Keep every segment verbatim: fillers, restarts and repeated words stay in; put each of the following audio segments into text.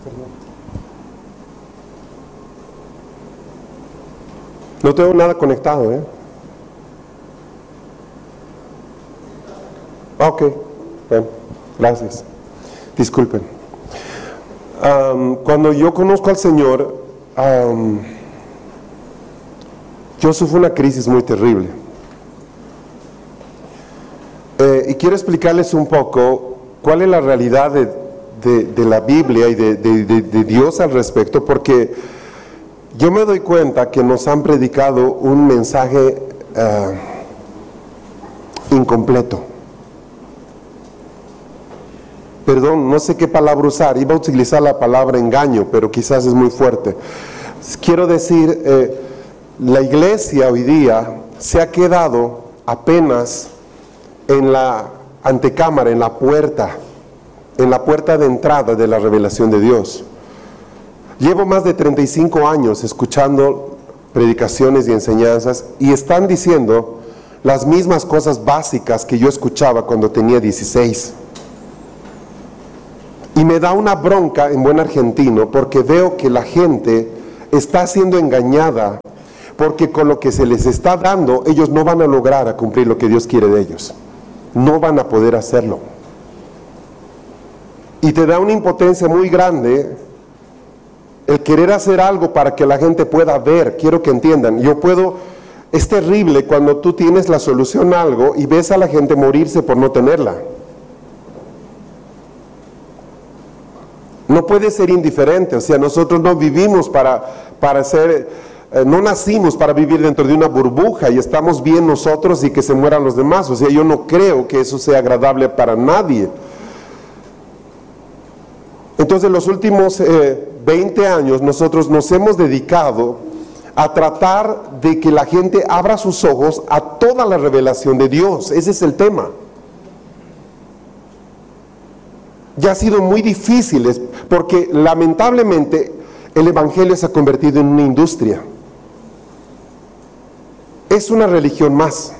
No tengo nada conectado, ¿eh? Ok, bien, gracias. Disculpen. Um, cuando yo conozco al Señor, um, yo sufro una crisis muy terrible. Eh, y quiero explicarles un poco cuál es la realidad de, de, de la Biblia y de, de, de, de Dios al respecto, porque yo me doy cuenta que nos han predicado un mensaje uh, incompleto. Perdón, no sé qué palabra usar, iba a utilizar la palabra engaño, pero quizás es muy fuerte. Quiero decir, eh, la iglesia hoy día se ha quedado apenas en la antecámara, en la puerta, en la puerta de entrada de la revelación de Dios. Llevo más de treinta y cinco años escuchando predicaciones y enseñanzas y están diciendo las mismas cosas básicas que yo escuchaba cuando tenía dieciséis. Y me da una bronca en buen argentino porque veo que la gente está siendo engañada, porque con lo que se les está dando ellos no van a lograr a cumplir lo que Dios quiere de ellos. No van a poder hacerlo. Y te da una impotencia muy grande el querer hacer algo para que la gente pueda ver. Quiero que entiendan, yo puedo, es terrible cuando tú tienes la solución a algo y ves a la gente morirse por no tenerla. No puede ser indiferente, o sea, nosotros no vivimos para, para ser, eh, no nacimos para vivir dentro de una burbuja y estamos bien nosotros y que se mueran los demás. O sea, yo no creo que eso sea agradable para nadie. Entonces, los últimos eh, veinte años nosotros nos hemos dedicado a tratar de que la gente abra sus ojos a toda la revelación de Dios. Ese es el tema. Ya ha sido muy difícil porque lamentablemente el evangelio se ha convertido en una industria. Es una religión más.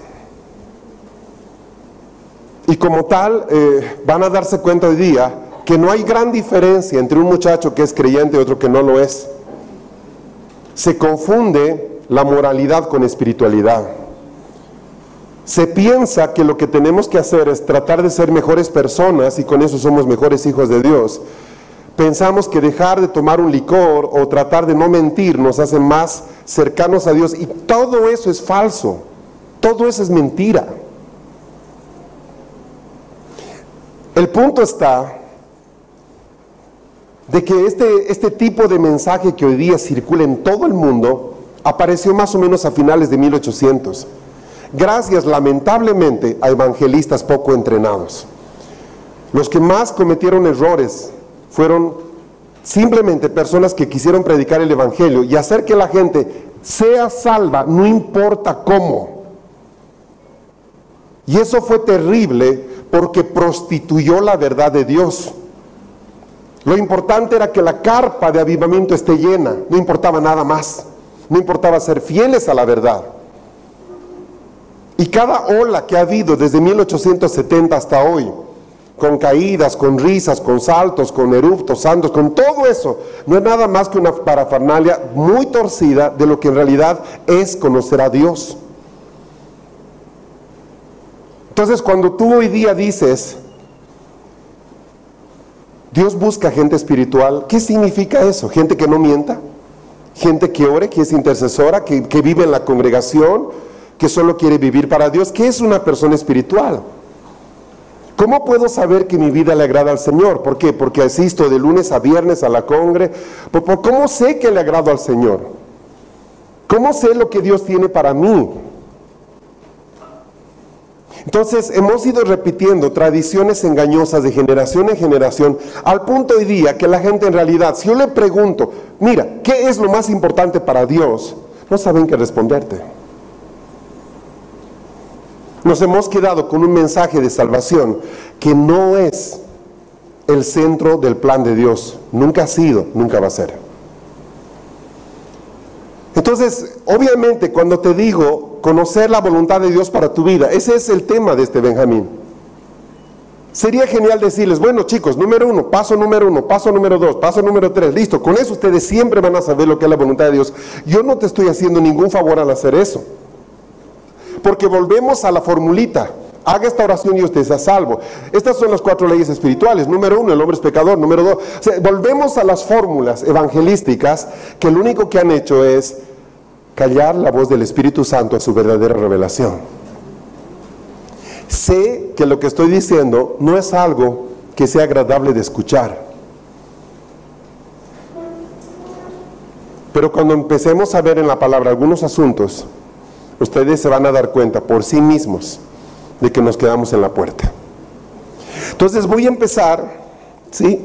Y como tal, eh, van a darse cuenta hoy día que no hay gran diferencia entre un muchacho que es creyente y otro que no lo es. Se confunde la moralidad con espiritualidad. Se piensa que lo que tenemos que hacer es tratar de ser mejores personas y con eso somos mejores hijos de Dios. Pensamos que dejar de tomar un licor o tratar de no mentir nos hace más cercanos a Dios, y todo eso es falso, todo eso es mentira. El punto está de que este, este tipo de mensaje que hoy día circula en todo el mundo apareció más o menos a finales de mil ochocientos. Gracias, lamentablemente, a evangelistas poco entrenados. Los que más cometieron errores fueron simplemente personas que quisieron predicar el evangelio y hacer que la gente sea salva, no importa cómo. Y eso fue terrible porque prostituyó la verdad de Dios. Lo importante era que la carpa de avivamiento esté llena, no importaba nada más, no importaba ser fieles a la verdad. Y cada ola que ha habido desde mil ochocientos setenta hasta hoy, con caídas, con risas, con saltos, con eruptos, santos, con todo eso, no es nada más que una parafernalia muy torcida de lo que en realidad es conocer a Dios. Entonces, cuando tú hoy día dices, Dios busca gente espiritual, ¿qué significa eso? Gente que no mienta, gente que ore, que es intercesora, que, que vive en la congregación, que solo quiere vivir para Dios. ¿Qué es una persona espiritual? ¿Cómo puedo saber que mi vida le agrada al Señor? ¿Por qué? Porque asisto de lunes a viernes a la congre. ¿Cómo sé que le agrado al Señor? ¿Cómo sé lo que Dios tiene para mí? Entonces hemos ido repitiendo tradiciones engañosas de generación en generación, al punto hoy día que la gente en realidad, si yo le pregunto, mira, ¿qué es lo más importante para Dios? No saben qué responderte. Nos hemos quedado con un mensaje de salvación que no es el centro del plan de Dios. Nunca ha sido, nunca va a ser. Entonces, obviamente, cuando te digo conocer la voluntad de Dios para tu vida, ese es el tema de este Benjamín. Sería genial decirles, bueno chicos, número uno, paso número uno, paso número dos, paso número tres, listo, con eso ustedes siempre van a saber lo que es la voluntad de Dios. Yo no te estoy haciendo ningún favor al hacer eso, porque volvemos a la formulita, haga esta oración y usted sea salvo. Estas son las cuatro leyes espirituales. Número uno, el hombre es pecador. Número dos, o sea, volvemos a las fórmulas evangelísticas que lo único que han hecho es callar la voz del Espíritu Santo a su verdadera revelación. Sé que lo que estoy diciendo no es algo que sea agradable de escuchar, pero cuando empecemos a ver en la palabra algunos asuntos, ustedes se van a dar cuenta por sí mismos de que nos quedamos en la puerta. Entonces voy a empezar, ¿sí?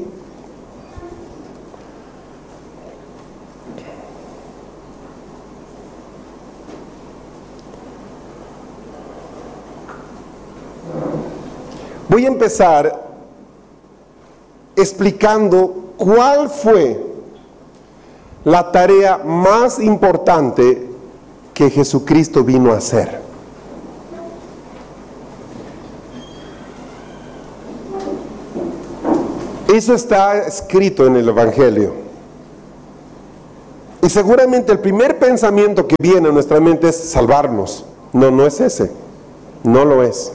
Voy a empezar explicando cuál fue la tarea más importante que Jesucristo vino a hacer. Eso está escrito en el Evangelio. Y seguramente el primer pensamiento que viene a nuestra mente es salvarnos. No, no es ese. No lo es.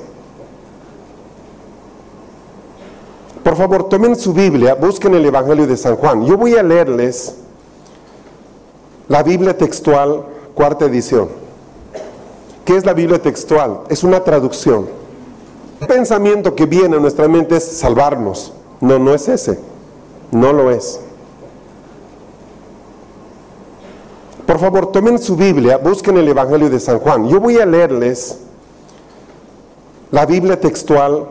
Por favor, tomen su Biblia, busquen el Evangelio de San Juan. Yo voy a leerles la Biblia textual, cuarta edición. ¿Qué es la Biblia textual? Es una traducción. El pensamiento que viene a nuestra mente es salvarnos. No, no es ese. No lo es. Por favor, tomen su Biblia, busquen el Evangelio de San Juan. Yo voy a leerles la Biblia textual,